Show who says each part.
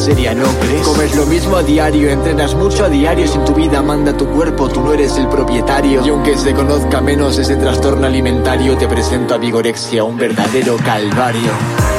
Speaker 1: seria, ¿no crees? Comes lo mismo a diario, entrenas mucho a diario. Si en tu vida manda tu cuerpo, tú no eres el propietario. Y aunque se conozca menos ese trastorno alimentario, te presento a Vigorexia, un verdadero calvario.